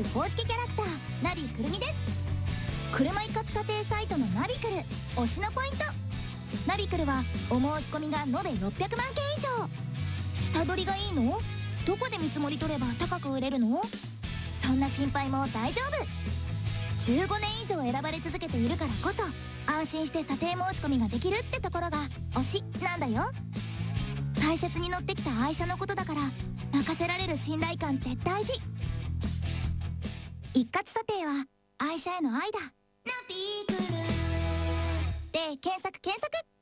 公式キャラクターナビくるみです。車一括査定サイトのナビクル推しのポイント。ナビクルはお申し込みが延べ600万件以上。下取りがいいの？どこで見積もり取れば高く売れるの？そんな心配も大丈夫。15年以上選ばれ続けているからこそ安心して査定申し込みができるってところが推しなんだよ。大切に乗ってきた愛車のことだから任せられる信頼感って大事。一括査定は愛車への愛だ。ナビクルで検索。